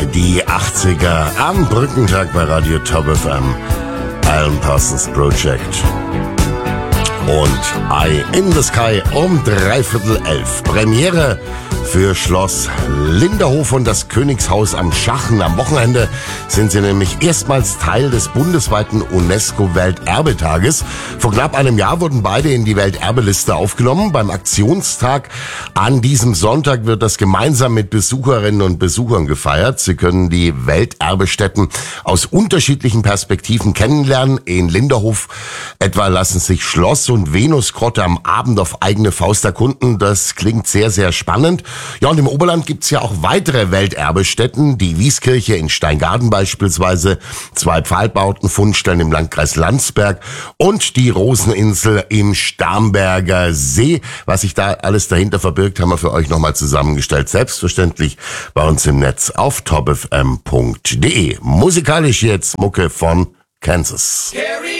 die 80er am Brückentag bei Radio Top FM. Alan Parsons Project. Und Eye in the Sky um 11:45. Premiere für Schloss Linderhof und das Königshaus am Schachen. Am Wochenende sind sie nämlich erstmals Teil des bundesweiten UNESCO-Welterbetages. Vor knapp einem Jahr wurden beide in die Welterbeliste aufgenommen. Beim Aktionstag an diesem Sonntag wird das gemeinsam mit Besucherinnen und Besuchern gefeiert. Sie können die Welterbestätten aus unterschiedlichen Perspektiven kennenlernen. In Linderhof etwa lassen sich Schloss und Venusgrotte am Abend auf eigene Faust erkunden. Das klingt sehr, sehr spannend. Ja, und im Oberland gibt's ja auch weitere Welterbestätten. Die Wieskirche in Steingaden beispielsweise, 2 Pfahlbauten-Fundstellen im Landkreis Landsberg und die Roseninsel im Starnberger See. Was sich da alles dahinter verbirgt, haben wir für euch nochmal zusammengestellt. Selbstverständlich bei uns im Netz auf topfm.de. Musikalisch jetzt Mucke von Kansas. Carry